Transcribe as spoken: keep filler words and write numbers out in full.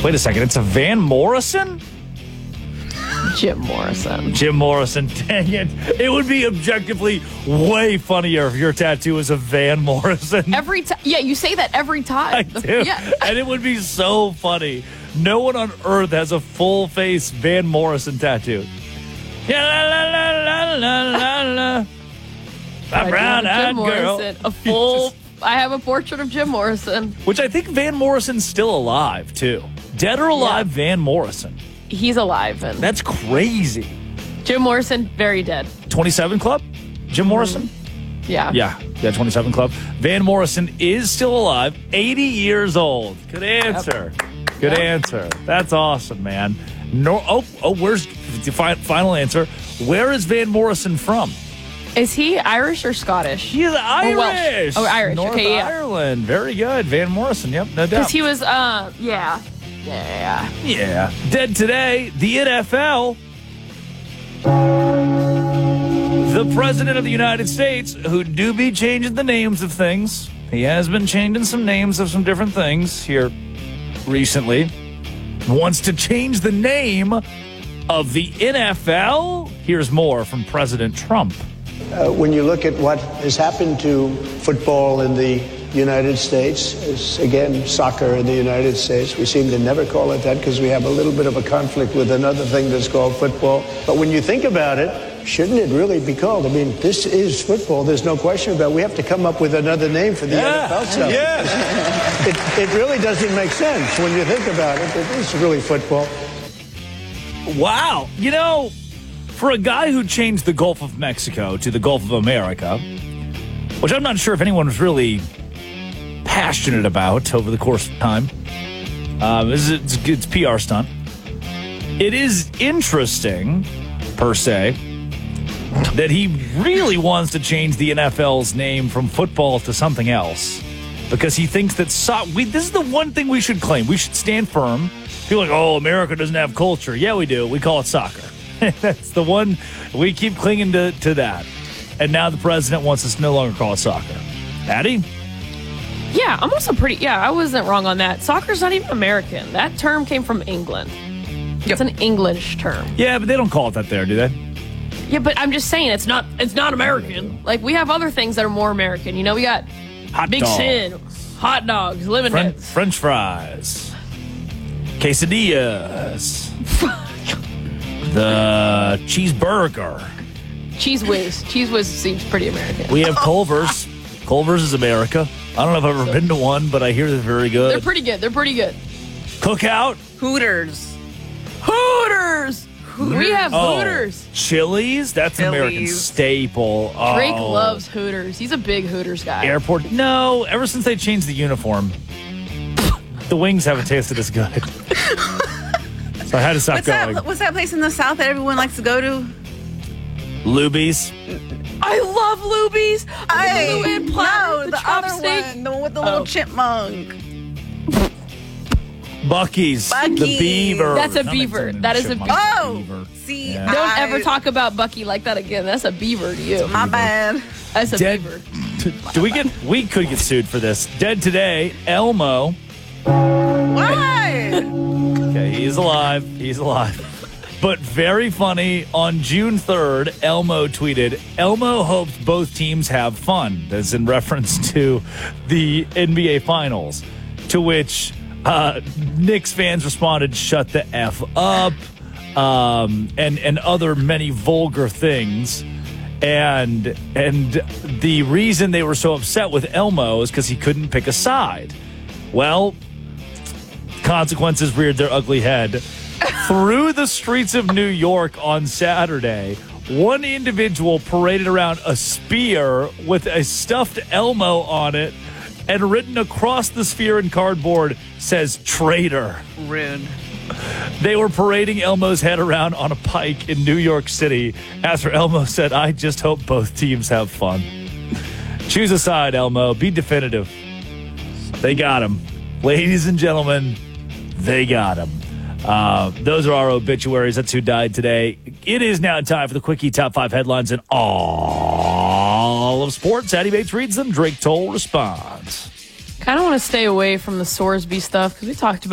Wait a second. It's a Van Morrison? Jim Morrison. Jim Morrison. Dang it. It would be objectively way funnier if your tattoo was a Van Morrison. Every time. Yeah, you say that every time. I do. Yeah. And it would be so funny. No one on earth has a full face Van Morrison tattoo. Yeah, la la la la la la la. A brown-eyed girl. Morrison, a full. I have a portrait of Jim Morrison. Which I think Van Morrison's still alive, too. Dead or alive, yeah. Van Morrison. He's alive. And That's crazy. Jim Morrison, very dead. twenty-seven Club? Jim Morrison? Mm-hmm. Yeah. Yeah, yeah, twenty-seven Club. Van Morrison is still alive, eighty years old. Good answer. Yep. Good yep. answer. That's awesome, man. No, oh, oh, where's the fi- final answer? Where is Van Morrison from? Is he Irish or Scottish? He's Irish. Or Welsh. Oh, Irish. North okay, yeah. Ireland. Very good. Van Morrison. Yep, no doubt. Because he was, uh, yeah. Yeah. Yeah. Dead today, the N F L. The President of the United States, who do be changing the names of things. He has been changing some names of some different things here recently. Wants to change the name of the N F L. Here's more from President Trump. Uh, when you look at what has happened to football in the United States, is, again, soccer in the United States, we seem to never call it that because we have a little bit of a conflict with another thing that's called football. But when you think about it, shouldn't it really be called? I mean, this is football. There's no question about it. We have to come up with another name for the yeah. N F L stuff. Yeah. It, it really doesn't make sense when you think about it. It is really football. Wow. You know, for a guy who changed the Gulf of Mexico to the Gulf of America, which I'm not sure if anyone was really passionate about over the course of time, um, it's, it's, it's a P R stunt. It is interesting, per se, that he really wants to change the N F L's name from football to something else because he thinks that so- we, this is the one thing we should claim. We should stand firm. People are like, oh, America doesn't have culture. Yeah, we do. We call it soccer. That's the one. We keep clinging to, to that. And now the president wants us to no longer call it soccer. Addie? Yeah, I'm also pretty, yeah, I wasn't wrong on that. Soccer's not even American. That term came from England. It's yep. an English term. Yeah, but they don't call it that there, do they? Yeah, but I'm just saying it's not it's not American. Like, we have other things that are more American. You know, we got hot Big dogs. Sin, hot dogs, lemon Fren- heads. French fries. Quesadillas. The cheeseburger. Cheese Whiz. Cheese Whiz seems pretty American. We have Culver's. Culver's is America. I don't know if I've ever so, been to one, but I hear they're very good. They're pretty good. They're pretty good. Cookout. Hooters. Hooters. Hooters. We have oh, Hooters. Chili's? That's an American staple. Oh. Drake loves Hooters. He's a big Hooters guy. Airport. No, ever since they changed the uniform, the wings haven't tasted as good. So I had to stop what's going. That, what's that place in the South that everyone likes to go to? Luby's. I love Luby's. I the platter, no, the, the other steak. one, the one with the oh. little chipmunk. Buc-ee's. Buc-ee's. The beaver. That's a beaver. That is a beaver. Oh, beaver. see, yeah. Don't I, ever talk about Bucky like that again. That's a beaver to you. My bad. That's a Dead, beaver. Do we get? We could get sued for this. Dead today, Elmo. Why? Okay, he's alive. He's alive. But very funny, on June third, Elmo tweeted, Elmo hopes both teams have fun. That's in reference to the N B A Finals. To which uh, Knicks fans responded, shut the F up, um, and, and other many vulgar things. And, and the reason they were so upset with Elmo is because he couldn't pick a side. Well, consequences reared their ugly head. Through the streets of New York on Saturday, one individual paraded around a spear with a stuffed Elmo on it, and written across the sphere in cardboard says traitor. Rude. They were parading Elmo's head around on a pike in New York City after Elmo said, I just hope both teams have fun. Choose a side, Elmo. Be definitive. They got him. Ladies and gentlemen, they got him. Uh, those are our obituaries. That's who died today. It is now time for the Quickie Top five headlines in all of sports. Addie Bates reads them. Drake Toll responds. Kind of want to stay away from the Sorsby stuff because we talked about